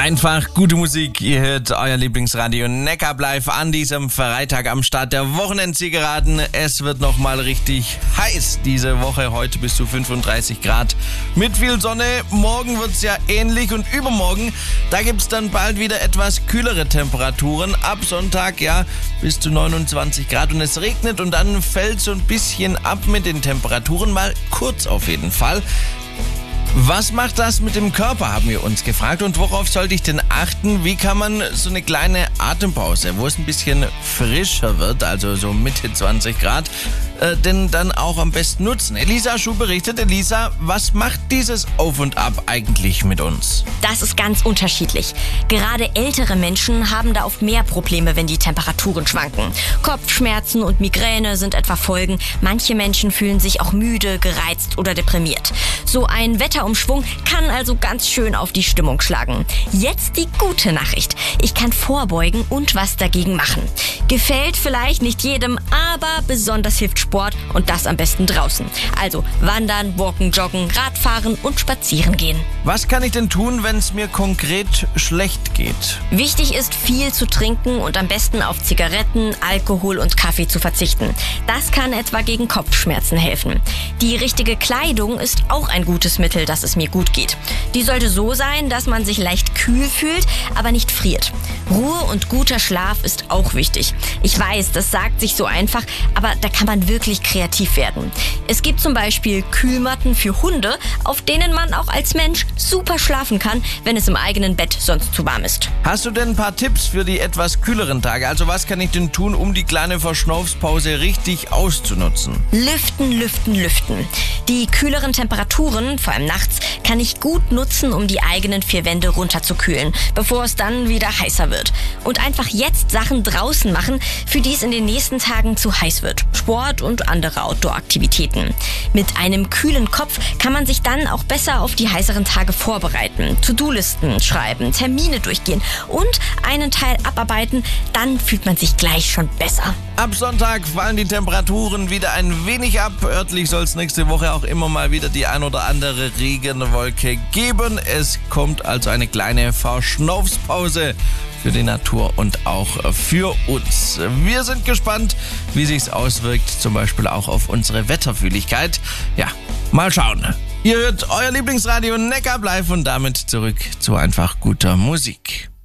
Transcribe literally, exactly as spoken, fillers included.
Einfach gute Musik. Ihr hört euer Lieblingsradio Neckar live an diesem Freitag am Start der Wochenendzielgeraden. Es wird nochmal richtig heiß diese Woche. Heute bis zu fünfunddreißig Grad mit viel Sonne. Morgen wird's ja ähnlich und übermorgen, da gibt's dann bald wieder etwas kühlere Temperaturen. Ab Sonntag ja bis zu neunundzwanzig Grad und es regnet und dann fällt so ein bisschen ab mit den Temperaturen. Mal kurz auf jeden Fall. Was macht das mit dem Körper, haben wir uns gefragt. Und worauf sollte ich denn achten? Wie kann man so eine kleine Atempause, wo es ein bisschen frischer wird, also so Mitte zwanzig Grad, äh, denn dann auch am besten nutzen? Elisa Schuh berichtet. Elisa, was macht dieses Auf und Ab eigentlich mit uns? Das ist ganz unterschiedlich. Gerade ältere Menschen haben da oft mehr Probleme, wenn die Temperaturen schwanken. Kopfschmerzen und Migräne sind etwa Folgen. Manche Menschen fühlen sich auch müde, gereizt oder deprimiert. So ein Wetterumschwung kann also ganz schön auf die Stimmung schlagen. Jetzt die gute Nachricht. Ich kann vorbeugen und was dagegen machen. Gefällt vielleicht nicht jedem, aber besonders hilft Sport und das am besten draußen. Also wandern, walken, joggen, Radfahren und spazieren gehen. Was kann ich denn tun, wenn es mir konkret schlecht geht? Wichtig ist, viel zu trinken und am besten auf Zigaretten, Alkohol und Kaffee zu verzichten. Das kann etwa gegen Kopfschmerzen helfen. Die richtige Kleidung ist auch ein gutes Mittel, dass es mir gut geht. Die sollte so sein, dass man sich leicht kühl fühlt, aber nicht friert. Ruhe und guter Schlaf ist auch wichtig. Ich weiß, das sagt sich so einfach, aber da kann man wirklich kreativ werden. Es gibt zum Beispiel Kühlmatten für Hunde, auf denen man auch als Mensch super schlafen kann, wenn es im eigenen Bett sonst zu warm ist. Hast du denn ein paar Tipps für die etwas kühleren Tage? Also was kann ich denn tun, um die kleine Verschnaufspause richtig auszunutzen? Lüften, lüften, lüften. Die kühleren Temperaturen, vor allem nachts, kann ich gut nutzen, um die eigenen vier Wände runterzukühlen, bevor es dann wieder heißer wird. Und einfach jetzt Sachen draußen machen, für die es in den nächsten Tagen zu heiß wird. Sport und andere Outdoor-Aktivitäten. Mit einem kühlen Kopf kann man sich dann auch besser auf die heißeren Tage vorbereiten. To-Do-Listen schreiben, Termine durchgehen und einen Teil abarbeiten, dann fühlt man sich gleich schon besser. Ab Sonntag fallen die Temperaturen wieder ein wenig ab. Örtlich soll es nächste Woche auch immer mal wieder die ein oder andere Regenwolke geben. Es kommt also eine kleine Verschnaufspause für die Natur und auch für uns. Wir sind gespannt, wie sich's auswirkt, zum Beispiel auch auf unsere Wetterfühligkeit. Ja, mal schauen. Ihr hört euer Lieblingsradio Neckar live und damit zurück zu einfach guter Musik.